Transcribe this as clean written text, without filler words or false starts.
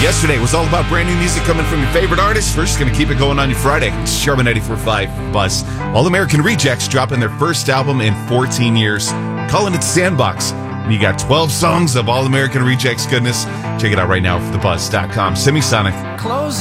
Yesterday was all about brand new music coming from your favorite artists. We're just going to keep it going on your Friday. It's Charmin 94.5 Buzz. All American Rejects dropping their first album in 14 years, calling it Sandbox. And you got 12 songs of All American Rejects goodness. Check it out right now for thebuzz.com. Semisonic. Close